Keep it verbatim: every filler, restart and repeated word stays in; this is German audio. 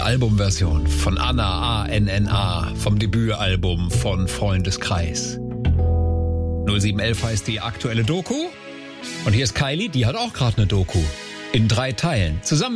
Albumversion von Anna, A N N A, vom Debütalbum von Freundeskreis. null sieben elf heißt die aktuelle Doku. Und hier ist Kylie, die hat auch gerade eine Doku. In drei Teilen. Zusammen